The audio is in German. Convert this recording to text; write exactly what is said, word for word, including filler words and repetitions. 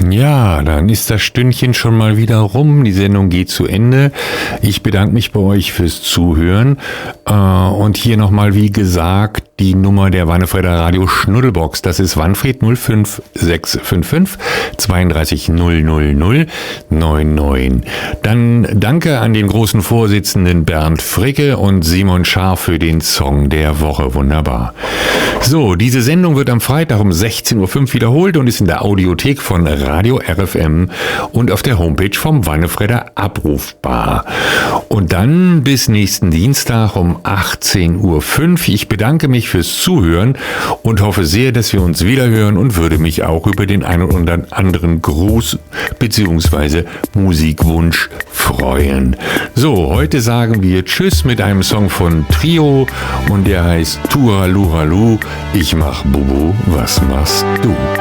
Ja, dann ist das Stündchen schon mal wieder rum. Die Sendung geht zu Ende. Ich bedanke mich bei euch fürs Zuhören. Und hier nochmal, wie gesagt, die Nummer der Wannefreder Radio Schnuddelbox. Das ist Wanfred null fünf sechs fünf fünf zweiunddreißig null null null neun neun. Dann danke an den großen Vorsitzenden Bernd Fricke und Simon Scharf für den Song der Woche. Wunderbar. So, diese Sendung wird am Freitag um sechzehn Uhr fünf wiederholt und ist in der Audiothek von Radio R F M und auf der Homepage vom Wannefreder abrufbar. Und dann bis nächsten Dienstag um achtzehn Uhr fünf. Ich bedanke mich fürs Zuhören und hoffe sehr, dass wir uns wiederhören und würde mich auch über den einen oder anderen Gruß bzw. Musikwunsch freuen. So, heute sagen wir Tschüss mit einem Song von Trio und der heißt Turaluralu. Ich mach Bubu, was machst du?